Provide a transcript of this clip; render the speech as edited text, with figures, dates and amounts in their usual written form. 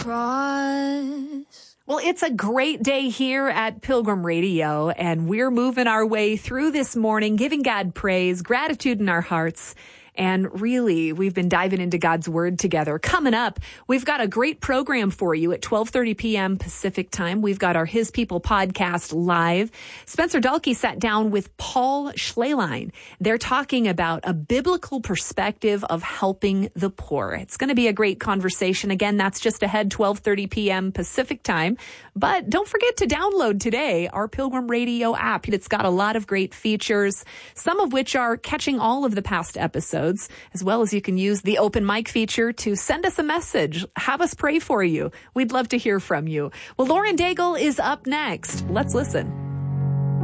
cross. Well, it's a great day here at Pilgrim Radio, and we're moving our way through this morning, giving God praise, gratitude in our hearts. And really, we've been diving into God's Word together. Coming up, we've got a great program for you at 12:30 p.m. Pacific time. We've got our His People podcast live. Spencer Dalkey sat down with Paul Schleyline. They're talking about a biblical perspective of helping the poor. It's going to be a great conversation. Again, that's just ahead, 12:30 p.m. Pacific time. But don't forget to download today our Pilgrim Radio app. It's got a lot of great features, some of which are catching all of the past episodes. As well as you can use the open mic feature to send us a message, have us pray for you. We'd love to hear from you. Well, Lauren Daigle is up next. Let's listen.